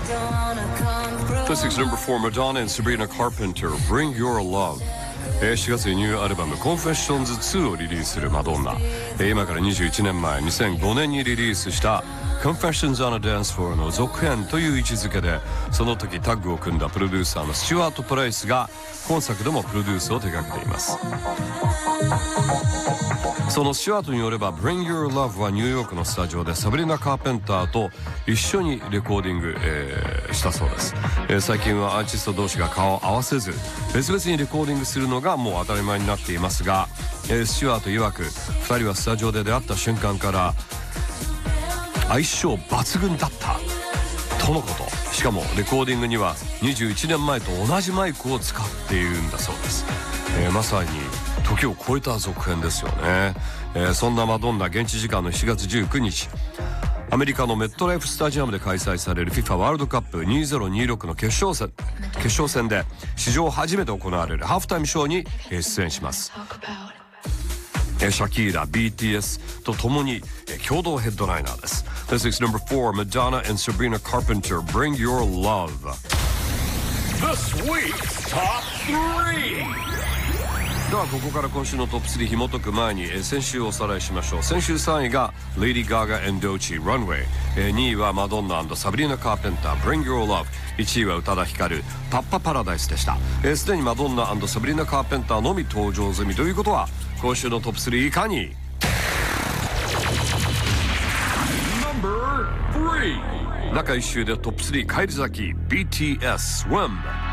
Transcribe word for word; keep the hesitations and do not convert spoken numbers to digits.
This is number four, Madonna and Sabrina Carpenter, Bring Your Love。しがつにニューアルバム Confessions ツーをリリースするマドンナ。今からにじゅういちねんまえにせんごねんにリリースした Confessions on a Dance Floor の続編という位置づけで、その時タッグを組んだプロデューサーのスチュワート・プライスが今作でもプロデュースを手掛けています。そのスチュワートによれば Bring Your Love はニューヨークのスタジオでサブリナ・カーペンターと一緒にレコーディング、えー、したそうです、えー、最近はアーティスト同士が顔を合わせず別々にレコーディングするのがもう当たり前になっていますが、えー、スチュワート曰くふたりはスタジオで出会った瞬間から相性抜群だったとのこと。しかもレコーディングにはにじゅういちねんまえと同じマイクを使っているんだそうです、えー、まさに時を超えた続編ですよね、えー、そんなマドンナ現地時間のしがつじゅうくにちアメリカのメットライフスタジアムで開催される FIFA ワールドカップにせんにじゅうろくの決勝戦決勝戦で史上初めて行われるハーフタイムショーに出演します。シャキーラ、ビーティーエス とともに共同ヘッドライナーです。This is number four, Madonna and Sabrina Carpenter, Bring Your Love. This week's Top スリー。 ではここから今週のトップスリー紐解く前に先週おさらいしましょう。先週さんいが Lady Gaga and Doechii Runway、にいはマドンナ&サブリナ・カーペンター Bring Your Love、 いちいは宇多田ヒカルパッパパラダイスでした。すでにマドンナ&サブリナ・カーペンターのみ登場済みということは今週のトップスリーいかに Number three。 中一週でトップスリー返り咲き ビーティーエス Swim。